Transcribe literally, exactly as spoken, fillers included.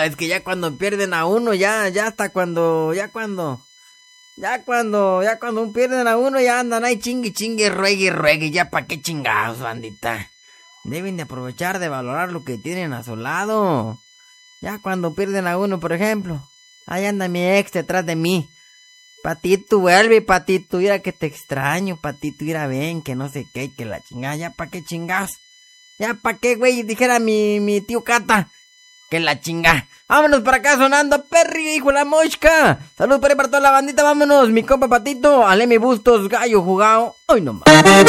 es que ya cuando pierden a uno, ya, ya hasta cuando, ya cuando, ya cuando, ya cuando pierden a uno, ya andan ahí chingue, chingue, ruegue, ruegue, ya pa' qué chingados, bandita. Deben de aprovechar de valorar lo que tienen a su lado. Ya cuando pierden a uno, por ejemplo, ahí anda mi ex detrás de mí. Patito, vuelve, Patito, mira que te extraño, Patito, mira, ven, que no sé qué, que la chingada, ya pa' qué chingados. Ya pa' qué, güey, dijera mi, mi tío Cata, que la chingada. Vámonos para acá sonando, perri, hijo de la mosca. Salud para, para toda la bandita, vámonos, mi compa Patito, Alemi Bustos, gallo jugado. Hoy nomás.